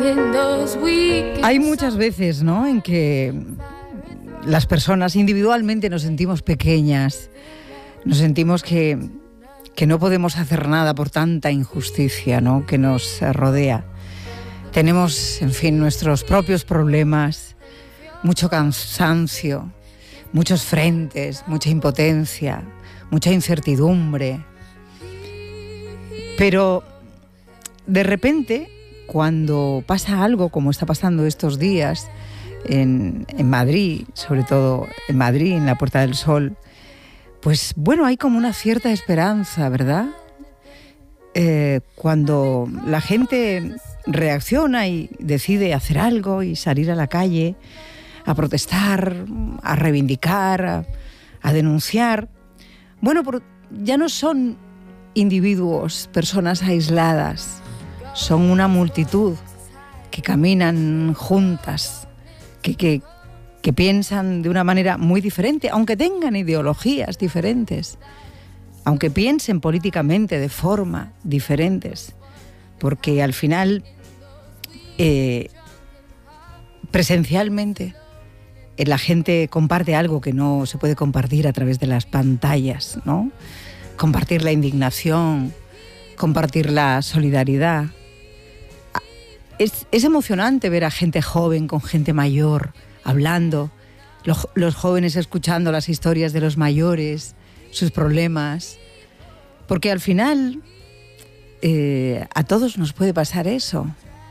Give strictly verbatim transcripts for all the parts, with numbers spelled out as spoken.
Hay muchas veces, ¿no?, en que las personas individualmente nos sentimos pequeñas, nos sentimos que, que no podemos hacer nada por tanta injusticia, ¿no?, que nos rodea. Tenemos, en fin, nuestros propios problemas, mucho cansancio, muchos frentes, mucha impotencia, mucha incertidumbre. Pero de repente, cuando pasa algo como está pasando estos días en, en Madrid, sobre todo en Madrid, en la Puerta del Sol, pues bueno, hay como una cierta esperanza, ¿verdad? Eh, cuando la gente reacciona y decide hacer algo y salir a la calle a protestar, a reivindicar, a, a denunciar. Bueno, por, ya no son individuos, personas aisladas, son una multitud que caminan juntas, que, que, que piensan de una manera muy diferente, aunque tengan ideologías diferentes, aunque piensen políticamente de forma diferentes, porque al final, eh, presencialmente, eh, la gente comparte algo que no se puede compartir a través de las pantallas, ¿no? Compartir la indignación, compartir la solidaridad. Es, es emocionante ver a gente joven con gente mayor hablando, los, los jóvenes escuchando las historias de los mayores, sus problemas, porque al final eh, a todos nos puede pasar eso,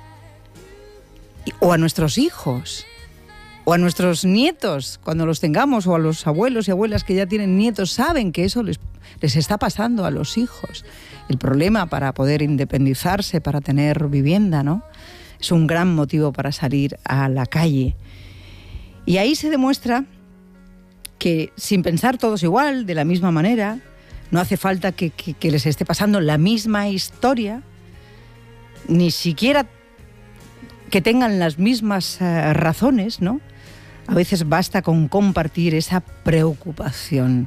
o a nuestros hijos, o a nuestros nietos cuando los tengamos, o a los abuelos y abuelas que ya tienen nietos, saben que eso les, les está pasando a los hijos. El problema para poder independizarse, para tener vivienda, ¿no?, es un gran motivo para salir a la calle. Y ahí se demuestra que sin pensar todos igual, de la misma manera, no hace falta que, que, que les esté pasando la misma historia, ni siquiera que tengan las mismas uh, razones, ¿no? A veces basta con compartir esa preocupación,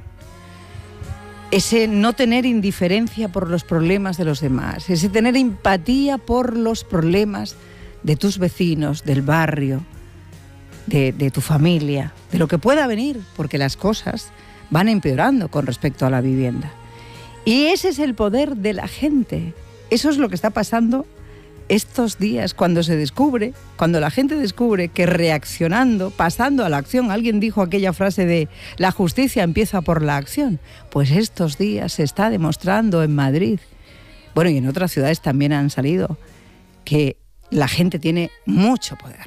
ese no tener indiferencia por los problemas de los demás, ese tener empatía por los problemas de tus vecinos, del barrio, de, de tu familia, de lo que pueda venir, porque las cosas van empeorando con respecto a la vivienda. Y ese es el poder de la gente. Eso es lo que está pasando estos días, cuando se descubre, cuando la gente descubre que reaccionando, pasando a la acción, alguien dijo aquella frase de la justicia empieza por la acción, pues estos días se está demostrando en Madrid, bueno, y en otras ciudades también han salido, que la gente tiene mucho poder.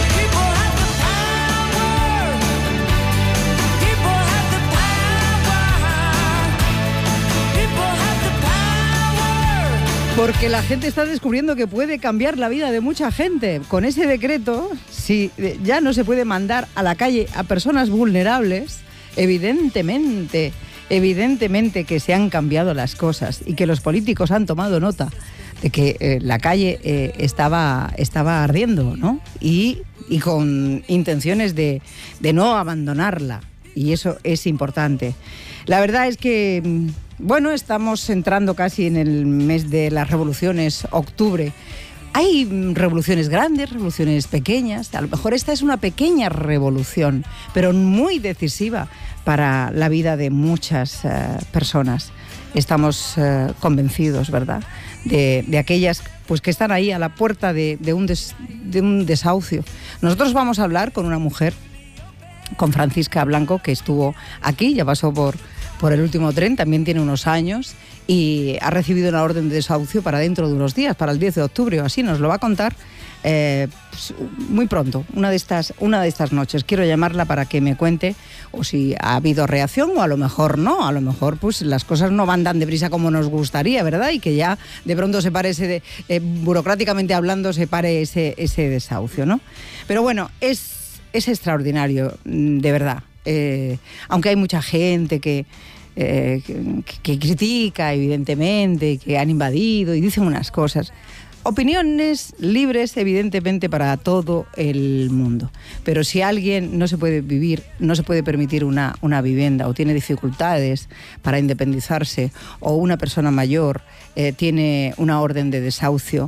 Porque la gente está descubriendo que puede cambiar la vida de mucha gente. Con ese decreto, si ya no se puede mandar a la calle a personas vulnerables, evidentemente, evidentemente que se han cambiado las cosas y que los políticos han tomado nota de que eh, la calle eh, estaba, estaba ardiendo, ¿no? Y, y con intenciones de, de no abandonarla. Y eso es importante. La verdad es que, bueno, estamos entrando casi en el mes de las revoluciones, octubre. Hay revoluciones grandes, revoluciones pequeñas. A lo mejor esta es una pequeña revolución, pero muy decisiva para la vida de muchas uh, personas. Estamos uh, convencidos, ¿verdad?, de, de aquellas pues, que están ahí a la puerta de, de, un des, de un desahucio. Nosotros vamos a hablar con una mujer, con Francisca Blanco, que estuvo aquí, ya pasó por, por el último tren, también tiene unos años y ha recibido una orden de desahucio para dentro de unos días, para el diez de octubre o así. Nos lo va a contar eh, pues, muy pronto, una de, estas, una de estas noches. Quiero llamarla para que me cuente o si ha habido reacción o a lo mejor no, a lo mejor pues las cosas no van tan deprisa como nos gustaría, ¿verdad? Y que ya de pronto se pare ese, de, eh, burocráticamente hablando, se pare ese, ese desahucio, ¿no? Pero bueno, es... Es extraordinario, de verdad. Eh, aunque hay mucha gente que, eh, que, que critica, evidentemente, que han invadido y dicen unas cosas. Opiniones libres, evidentemente, para todo el mundo. Pero si alguien no se puede vivir, no se puede permitir una, una vivienda o tiene dificultades para independizarse, o una persona mayor eh, tiene una orden de desahucio,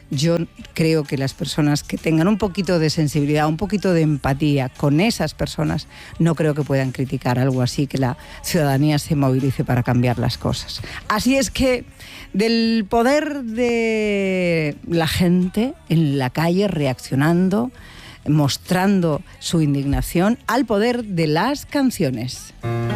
yo creo que las personas que tengan un poquito de sensibilidad, un poquito de empatía con esas personas, no creo que puedan criticar algo así, que la ciudadanía se movilice para cambiar las cosas. Así es que del poder de la gente en la calle reaccionando, mostrando su indignación, al poder de las canciones.